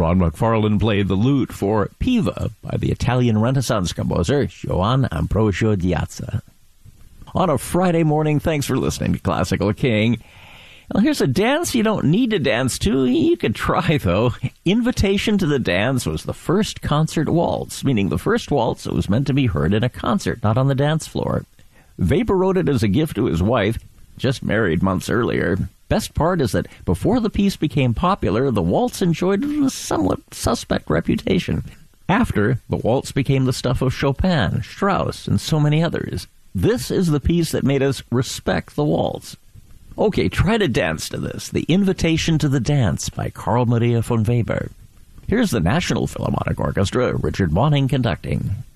Ron McFarlane played the lute for Piva by the Italian Renaissance composer Johann Ambrosio Piazza. On a Friday morning, thanks for listening to Classical King. Well, here's a dance you don't need to dance to. You could try, though. Invitation to the Dance was the first concert waltz, meaning the first waltz that was meant to be heard in a concert, not on the dance floor. Weber wrote it as a gift to his wife, just married months earlier. Best part is that before the piece became popular, the waltz enjoyed a somewhat suspect reputation. After, the waltz became the stuff of Chopin, Strauss, and so many others. This is the piece that made us respect the waltz. Okay, try to dance to this. The Invitation to the Dance by Carl Maria von Weber. Here's the National Philharmonic Orchestra, Richard Bonning conducting.